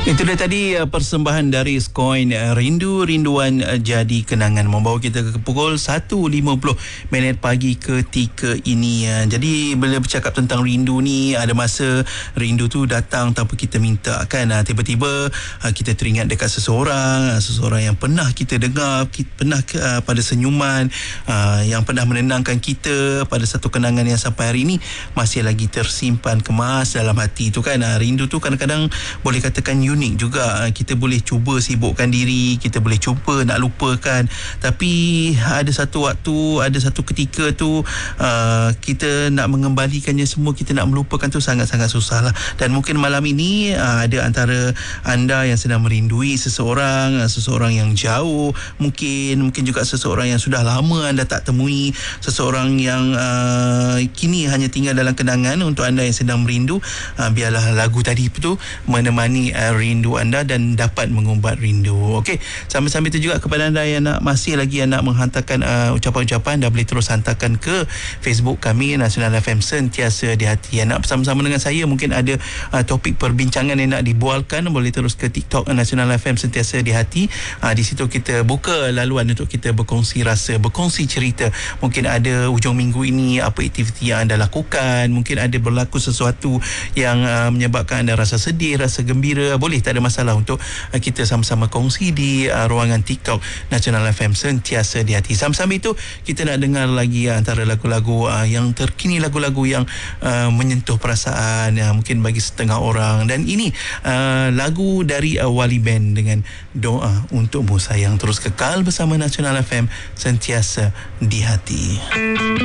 Itu dia tadi persembahan dari Skoin, Rindu-Rinduan Jadi Kenangan, membawa kita ke pukul 1.50 minit pagi ketika ini. Jadi bila bercakap tentang rindu ni, ada masa rindu tu datang tanpa kita minta kan. Tiba-tiba kita teringat dekat seseorang yang pernah kita dengar, pernah pada senyuman, yang pernah menenangkan kita pada satu kenangan yang sampai hari ini masih lagi tersimpan kemas dalam hati tu kan. Rindu tu kadang-kadang boleh katakan unik juga. Kita boleh cuba sibukkan diri, kita boleh cuba nak lupakan, tapi ada satu waktu, ada satu ketika tu kita nak mengembalikannya semua, kita nak melupakan tu sangat-sangat susah lah. Dan mungkin malam ini ada antara anda yang sedang merindui seseorang yang jauh, mungkin juga seseorang yang sudah lama anda tak temui, seseorang yang kini hanya tinggal dalam kenangan. Untuk anda yang sedang merindu, biarlah lagu tadi tu menemani rindu anda dan dapat mengumbat rindu. Okey, sambil-sambil itu juga kepada anda yang masih lagi nak menghantarkan ucapan-ucapan, dah boleh terus hantarkan ke Facebook kami Nasional FM Sentiasa di Hati. Yang nak bersama-sama dengan saya, mungkin ada topik perbincangan yang nak dibualkan, boleh terus ke TikTok Nasional FM Sentiasa di Hati. Di situ kita buka laluan untuk kita berkongsi rasa, berkongsi cerita. Mungkin ada hujung minggu ini apa aktiviti yang anda lakukan, mungkin ada berlaku sesuatu yang menyebabkan anda rasa sedih, rasa gembira. Boleh, tak ada masalah untuk kita sama-sama kongsi di ruangan TikTok Nasional FM Sentiasa di Hati. Sambil-sambil itu kita nak dengar lagi antara lagu-lagu yang terkini, lagu-lagu yang menyentuh perasaan mungkin bagi setengah orang. Dan ini lagu dari Wali Band dengan Doa Untukmu Sayang. Terus kekal bersama Nasional FM Sentiasa di Hati.